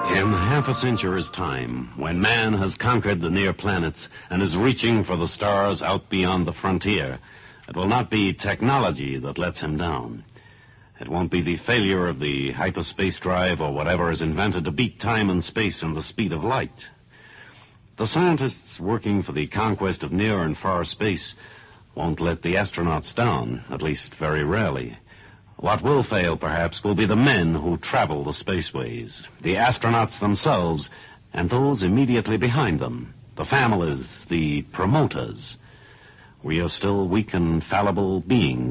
In half a century's time, when man has conquered the near planets and is reaching for the stars out beyond the frontier, it will not be technology that lets him down. It won't be the failure of the hyperspace drive or whatever is invented to beat time and space and the speed of light. The scientists working for the conquest of near and far space won't let the astronauts down, at least very rarely. What will fail, perhaps, will be the men who travel the spaceways, the astronauts themselves, and those immediately behind them, the families, the promoters. We are still weak and fallible beings.